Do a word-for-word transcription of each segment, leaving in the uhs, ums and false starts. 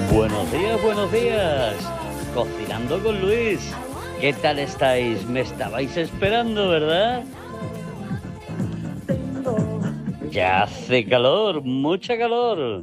Buenos días, buenos días. Cocinando con Luis. ¿Qué tal estáis? Me estabais esperando, ¿verdad? Ya hace calor, mucha calor.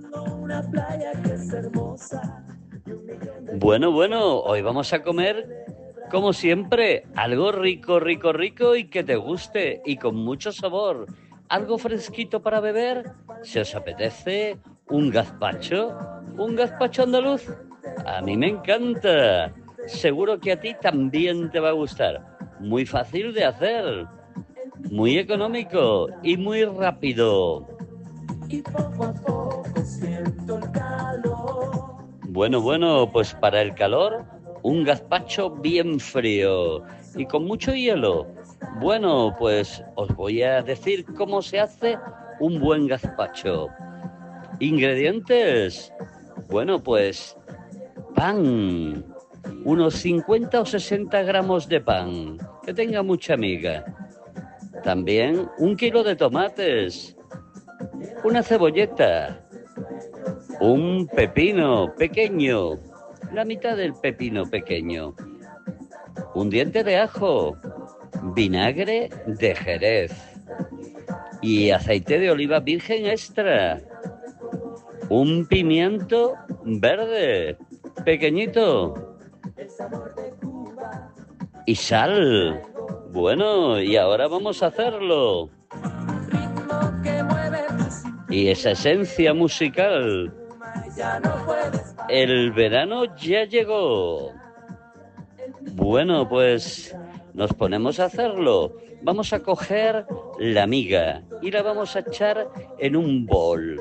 Bueno, bueno, hoy vamos a comer, como siempre, algo rico, rico, rico y que te guste y con mucho sabor. Algo fresquito para beber. ¿Se os apetece un gazpacho? ¿Un gazpacho andaluz? A mí me encanta. Seguro que a ti también te va a gustar. Muy fácil de hacer, muy económico y muy rápido. Bueno, bueno, pues para el calor, un gazpacho bien frío y con mucho hielo. Bueno, pues os voy a decir cómo se hace un buen gazpacho. Ingredientes. Bueno, pues pan. Unos cincuenta o sesenta gramos de pan, que tenga mucha miga. También un kilo de tomates, una cebolleta, un pepino pequeño, la mitad del pepino pequeño, un diente de ajo, vinagre de Jerez y aceite de oliva virgen extra, un pimiento verde pequeñito y sal. Bueno, y ahora vamos a hacerlo. Y esa esencia musical. El verano ya llegó. Bueno, pues nos ponemos a hacerlo. Vamos a coger la miga y la vamos a echar en un bol.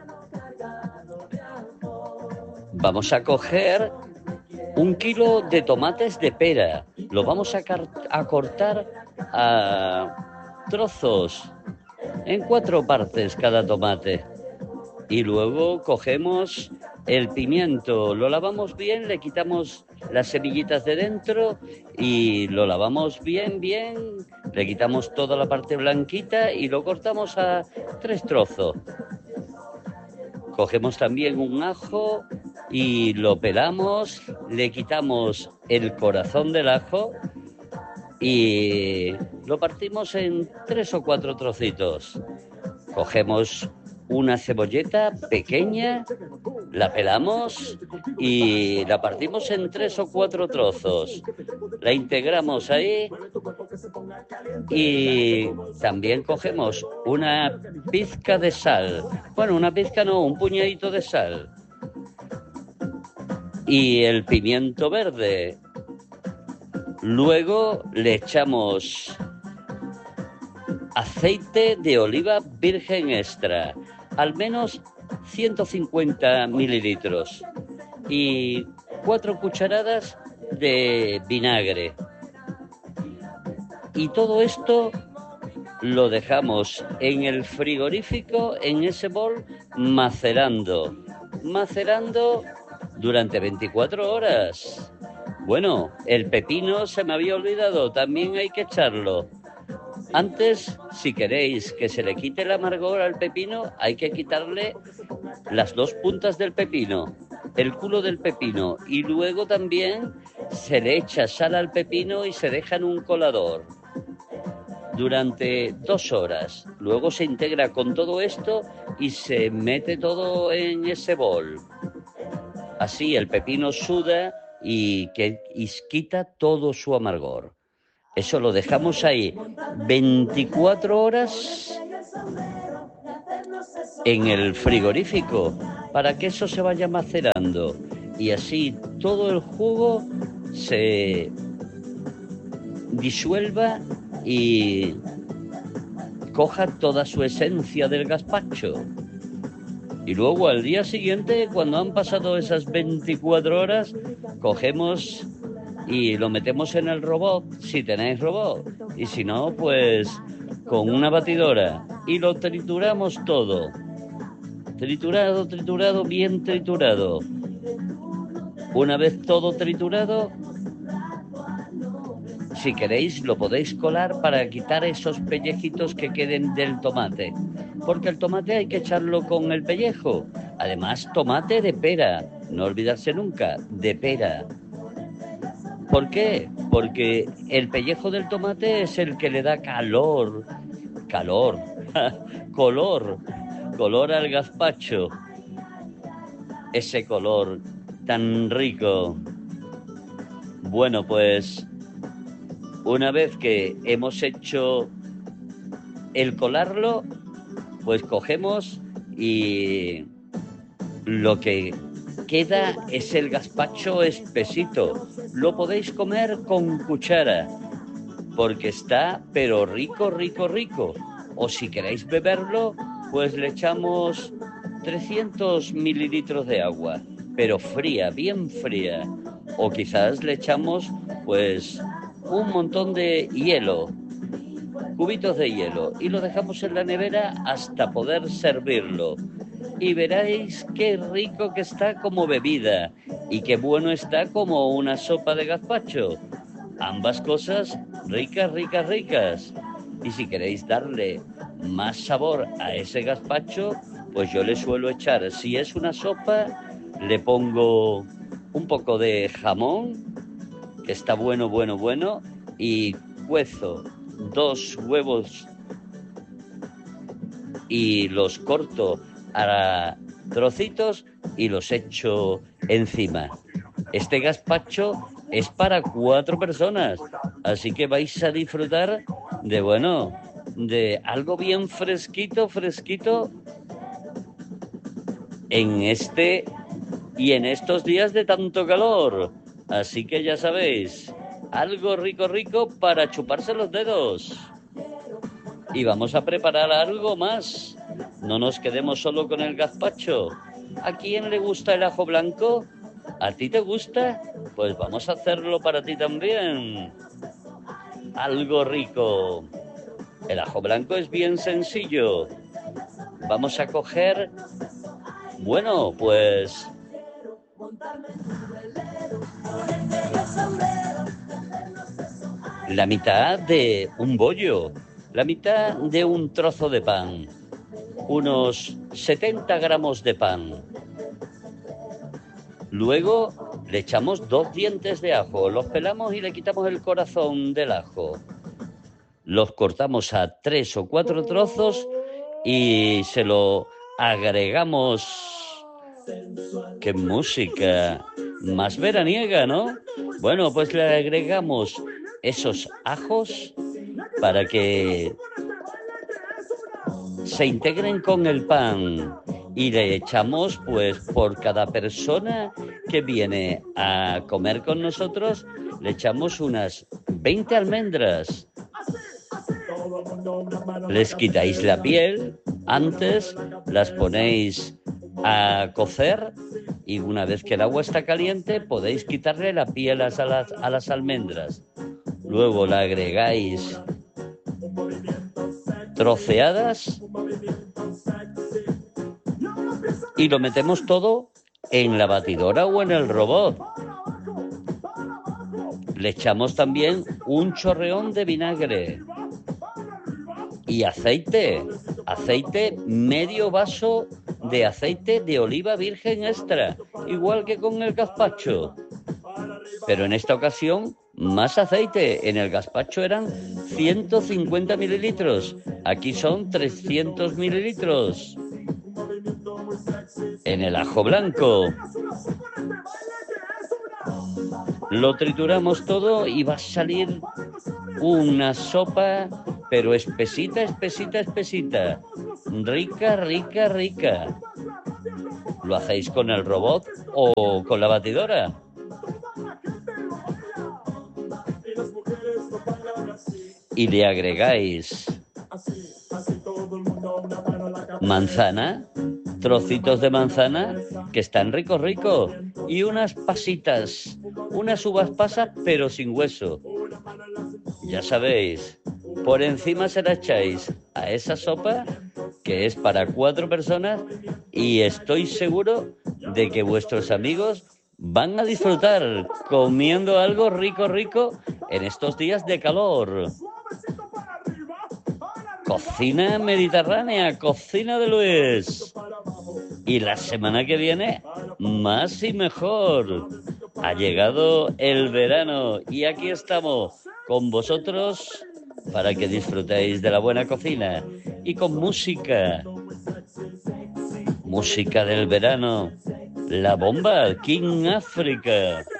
Vamos a coger un kilo de tomates de pera. Lo vamos a, a cortar a trozos, en cuatro partes cada tomate. Y luego cogemos el pimiento, lo lavamos bien, le quitamos las semillitas de dentro y lo lavamos bien, bien, le quitamos toda la parte blanquita y lo cortamos a tres trozos. Cogemos también un ajo y lo pelamos, le quitamos el corazón del ajo y lo partimos en tres o cuatro trocitos. Cogemos una cebolleta pequeña, la pelamos y la partimos en tres o cuatro trozos. La integramos ahí y también cogemos una pizca de sal. Bueno, una pizca no, un puñadito de sal. Y el pimiento verde. Luego le echamos aceite de oliva virgen extra, al menos ciento cincuenta mililitros y cuatro cucharadas de vinagre. Y todo esto lo dejamos en el frigorífico, en ese bol, macerando, macerando durante veinticuatro horas. Bueno, el pepino se me había olvidado, también hay que echarlo. Antes, si queréis que se le quite el amargor al pepino, hay que quitarle las dos puntas del pepino, el culo del pepino, y luego también se le echa sal al pepino y se deja en un colador durante dos horas. Luego se integra con todo esto y se mete todo en ese bol. Así el pepino suda y, que, y quita todo su amargor. Eso lo dejamos ahí veinticuatro horas en el frigorífico para que eso se vaya macerando y así todo el jugo se disuelva y coja toda su esencia del gazpacho. Y luego al día siguiente, cuando han pasado esas veinticuatro horas, cogemos y lo metemos en el robot, si tenéis robot, y si no, pues con una batidora, y lo trituramos todo, triturado, triturado, bien triturado. Una vez todo triturado, si queréis lo podéis colar para quitar esos pellejitos que queden del tomate, porque el tomate hay que echarlo con el pellejo, Además, tomate de pera, no olvidarse nunca, de pera. ¿Por qué? Porque el pellejo del tomate es el que le da calor, calor, color, color al gazpacho. Ese color tan rico. Bueno, pues una vez que hemos hecho el colarlo, pues cogemos y lo que queda es el gazpacho espesito. Lo podéis comer con cuchara, porque está pero rico, rico, rico. O si queréis beberlo, pues le echamos trescientos mililitros de agua, pero fría, bien fría. O quizás le echamos pues un montón de hielo, cubitos de hielo, y lo dejamos en la nevera hasta poder servirlo. Y veréis qué rico que está como bebida y qué bueno está como una sopa de gazpacho. Ambas cosas ricas, ricas, ricas. Y si queréis darle más sabor a ese gazpacho, pues yo le suelo echar, si es una sopa, le pongo un poco de jamón, que está bueno, bueno, bueno, y cuezo dos huevos y los corto a trocitos y los echo encima. Este gazpacho es para cuatro personas, así que vais a disfrutar de, bueno, de algo bien fresquito, fresquito en este y en estos días de tanto calor. Así que ya sabéis, algo rico, rico para chuparse los dedos. Y vamos a preparar algo más. No nos quedemos solo con el gazpacho. ¿A quién le gusta el ajo blanco? ¿A ti te gusta? Pues vamos a hacerlo para ti también. Algo rico. El ajo blanco es bien sencillo. Vamos a coger, bueno, pues la mitad de un bollo, la mitad de un trozo de pan, unos setenta gramos de pan. Luego le echamos dos dientes de ajo, los pelamos y le quitamos el corazón del ajo. Los cortamos a tres o cuatro trozos y se lo agregamos. ¡Qué música más veraniega!, ¿no? Bueno, pues le agregamos esos ajos para que se integren con el pan y le echamos, pues por cada persona que viene a comer con nosotros, le echamos unas veinte almendras. Les quitáis la piel, antes las ponéis a cocer y una vez que el agua está caliente podéis quitarle la piel a las, a las almendras. Luego la agregáis troceadas y lo metemos todo en la batidora o en el robot. Le echamos también un chorreón de vinagre y aceite, aceite, medio vaso de aceite de oliva virgen extra, igual que con el gazpacho. Pero en esta ocasión, más aceite. En el gazpacho eran ciento cincuenta mililitros, aquí son trescientos mililitros. En el ajo blanco lo trituramos todo y va a salir una sopa, pero espesita, espesita, espesita. Rica, rica, rica. ¿Lo hacéis con el robot o con la batidora? Y le agregáis manzana, trocitos de manzana que están ricos, ricos, y unas pasitas, unas uvas pasas pero sin hueso. Ya sabéis, por encima se la echáis a esa sopa que es para cuatro personas y estoy seguro de que vuestros amigos van a disfrutar comiendo algo rico, rico en estos días de calor. Cocina mediterránea, cocina de Luis. Y la semana que viene, más y mejor. Ha llegado el verano y aquí estamos con vosotros para que disfrutéis de la buena cocina y con música. Música del verano. La bomba, King África.